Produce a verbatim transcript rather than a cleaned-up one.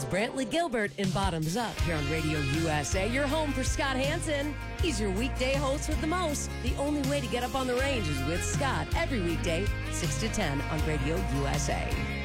Brantley Gilbert in Bottoms Up here on Radio U S A. Your home for Scott Hansen. He's your weekday host with the most. The only way to get up on the range is with Scott every weekday, six to ten on Radio U S A.